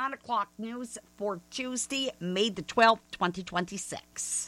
9 o'clock news for Tuesday, May the 12th, 2026.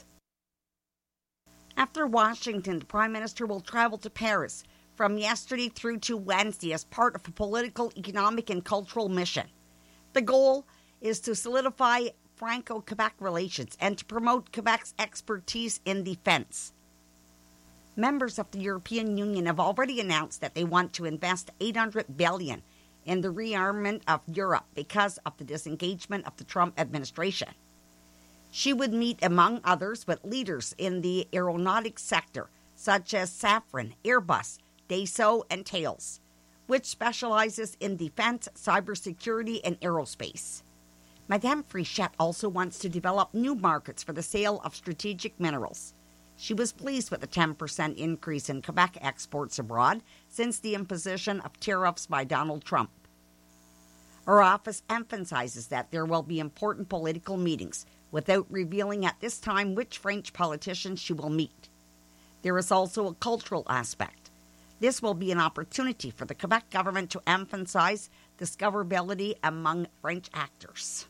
After Washington, the Prime Minister will travel to Paris from yesterday through to Wednesday as part of a political, economic, and cultural mission. The goal is to solidify Franco-Quebec relations and to promote Quebec's expertise in defense. Members of the European Union have already announced that they want to invest $800 billion in the rearmament of Europe because of the disengagement of the Trump administration. She would meet, among others, with leaders in the aeronautics sector, such as Safran, Airbus, Dassault, and Thales, which specializes in defense, cybersecurity, and aerospace. Madame Frichette also wants to develop new markets for the sale of strategic minerals. She was pleased with the 10% increase in Quebec exports abroad since the imposition of tariffs by Donald Trump. Her office emphasizes that there will be important political meetings without revealing at this time which French politicians she will meet. There is also a cultural aspect. This will be an opportunity for the Quebec government to emphasize discoverability among French actors.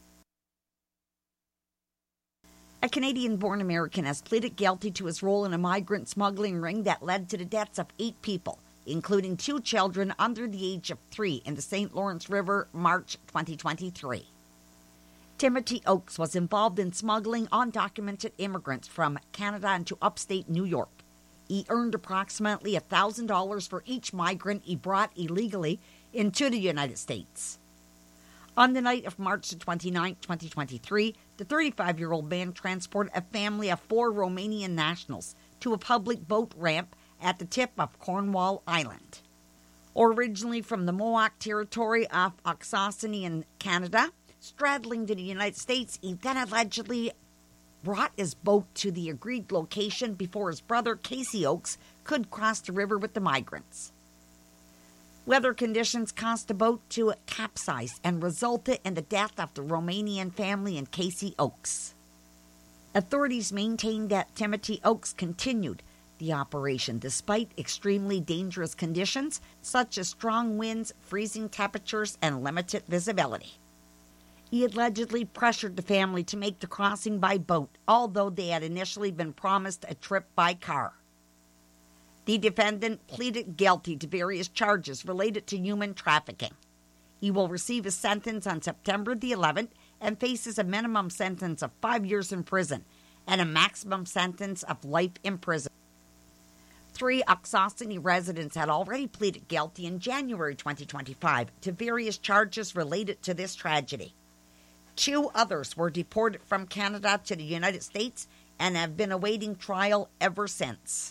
A Canadian-born American has pleaded guilty to his role in a migrant smuggling ring that led to the deaths of 8 people, including 2 children under the age of 3 in the St. Lawrence River, March 2023. Timothy Oakes was involved in smuggling undocumented immigrants from Canada into upstate New York. He earned approximately $1,000 for each migrant he brought illegally into the United States. On the night of March 29, 2023, the 35-year-old man transported a family of 4 Romanian nationals to a public boat ramp at the tip of Cornwall Island. Originally from the Mohawk territory of Oxosany in Canada, straddling to the United States, he then allegedly brought his boat to the agreed location before his brother, Casey Oakes, could cross the river with the migrants. Weather conditions caused the boat to capsize and resulted in the death of the Romanian family and Casey Oakes. Authorities maintained that Timothy Oakes continued the operation despite extremely dangerous conditions such as strong winds, freezing temperatures, and limited visibility. He allegedly pressured the family to make the crossing by boat, although they had initially been promised a trip by car. The defendant pleaded guilty to various charges related to human trafficking. He will receive a sentence on September the 11th and faces a minimum sentence of 5 years in prison and a maximum sentence of life in prison. 3 Oxosany residents had already pleaded guilty in January 2025 to various charges related to this tragedy. 2 others were deported from Canada to the United States and have been awaiting trial ever since.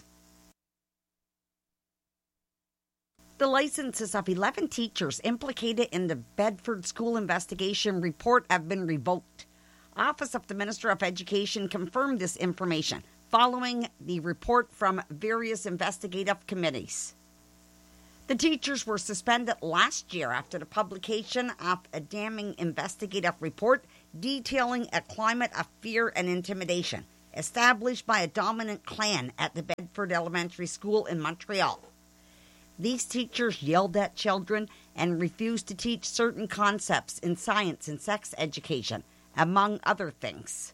The licenses of 11 teachers implicated in the Bedford School investigation report have been revoked. Office of the Minister of Education confirmed this information following the report from various investigative committees. The teachers were suspended last year after the publication of a damning investigative report detailing a climate of fear and intimidation established by a dominant clan at the Bedford Elementary School in Montreal. These teachers yelled at children and refused to teach certain concepts in science and sex education, among other things.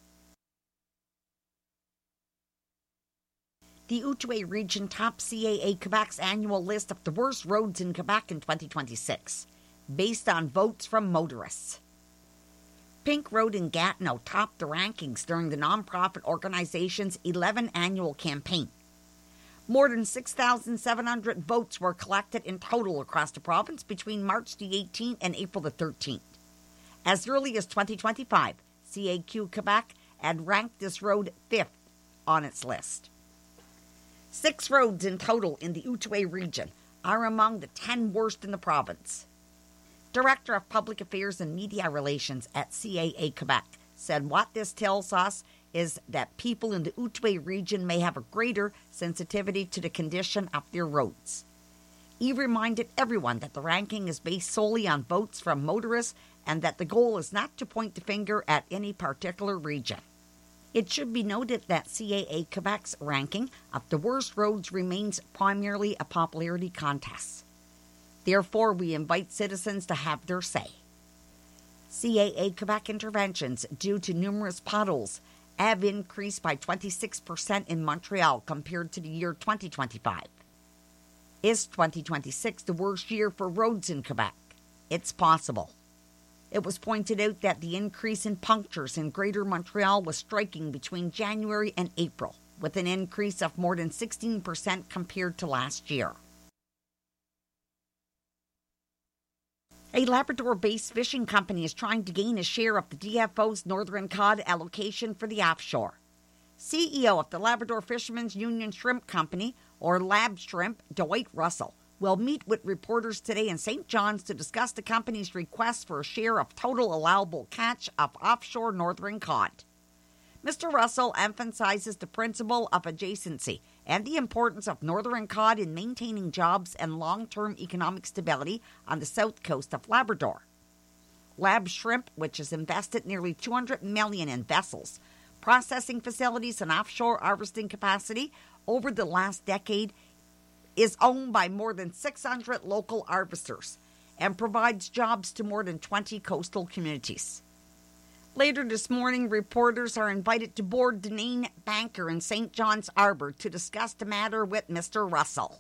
The Outaouais region topped CAA Quebec's annual list of the worst roads in Quebec in 2026, based on votes from motorists. Pink Road in Gatineau topped the rankings during the nonprofit organization's 11th annual campaign. More than 6,700 votes were collected in total across the province between March the 18th and April the 13th. As early as 2025, CAQ Quebec had ranked this road 5th on its list. 6 roads in total in the Outaouais region are among the 10 worst in the province. Director of Public Affairs and Media Relations at CAA Quebec said what this tells us is that people in the Outaouais region may have a greater sensitivity to the condition of their roads. He reminded everyone that the ranking is based solely on votes from motorists and that the goal is not to point the finger at any particular region. It should be noted that CAA Quebec's ranking of the worst roads remains primarily a popularity contest. Therefore, we invite citizens to have their say. CAA Quebec interventions due to numerous potholes have increased by 26% in Montreal compared to the year 2025. Is 2026 the worst year for roads in Quebec? It's possible. It was pointed out that the increase in punctures in Greater Montreal was striking between January and April, with an increase of more than 16% compared to last year. A Labrador-based fishing company is trying to gain a share of the DFO's Northern Cod allocation for the offshore. CEO of the Labrador Fishermen's Union Shrimp Company, or Lab Shrimp, Dwight Russell, will meet with reporters today in St. John's to discuss the company's request for a share of total allowable catch of offshore northern cod. Mr. Russell emphasizes the principle of adjacency and the importance of northern cod in maintaining jobs and long-term economic stability on the south coast of Labrador. Lab Shrimp, which has invested nearly $200 million in vessels, processing facilities, and offshore harvesting capacity over the last decade, is owned by more than 600 local harvesters and provides jobs to more than 20 coastal communities. Later this morning, reporters are invited to board Deneen Banker in St. John's Harbour to discuss the matter with Mr. Russell.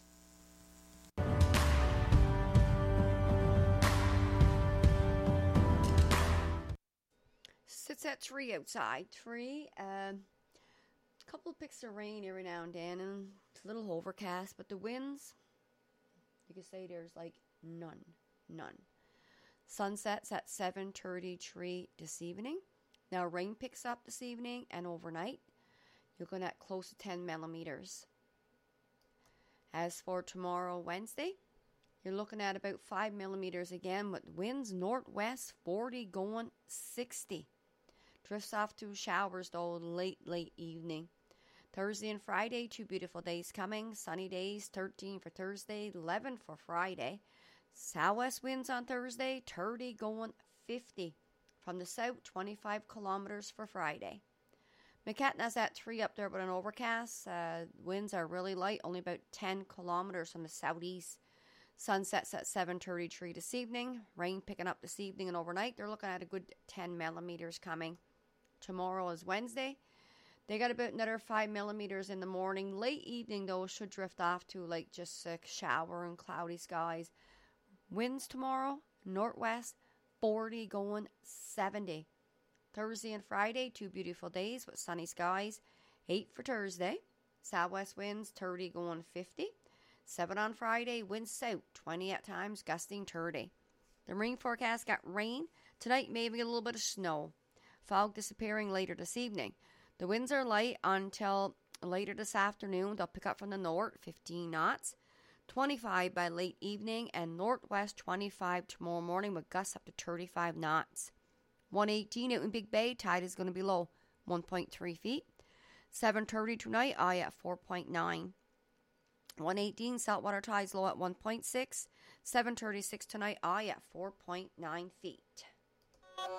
It's at 3 outside. 3. A couple of picks of rain every now and then, and it's a little overcast, but the winds, you could say there's like none. Sunset's at 7:33 this evening. Now rain picks up this evening and overnight. You're looking at close to 10 millimeters. As for tomorrow, Wednesday, you're looking at about 5 millimeters again, with winds northwest 40 going 60. Drifts off to showers though late evening. Thursday and Friday, 2 beautiful days coming. Sunny days, 13 for Thursday, 11 for Friday. Southwest winds on Thursday, 30 going 50. From the south, 25 kilometers for Friday. McKetna's at 3 up there, but an overcast. Winds are really light, only about 10 kilometers from the southeast. Sunsets at 7:33 this evening. Rain picking up this evening and overnight. They're looking at a good 10 millimeters coming. Tomorrow is Wednesday. They got about another 5 millimeters in the morning. Late evening, though, should drift off to like just a shower and cloudy skies. Winds tomorrow, northwest, 40 going 70. Thursday and Friday, 2 beautiful days with sunny skies. 8 for Thursday. Southwest winds, 30 going 50. 7 on Friday, winds south, 20 at times, gusting 30. The rain forecast got rain. Tonight, maybe a little bit of snow. Fog disappearing later this evening. The winds are light until later this afternoon. They'll pick up from the north, 15 knots. 25 by late evening, and northwest 25 tomorrow morning with gusts up to 35 knots. 118 out in Big Bay, tide is going to be low, 1.3 feet. 7:30 tonight, at 4.9. 118 saltwater tides low at 1.6. 7:36 tonight, at 4.9 feet.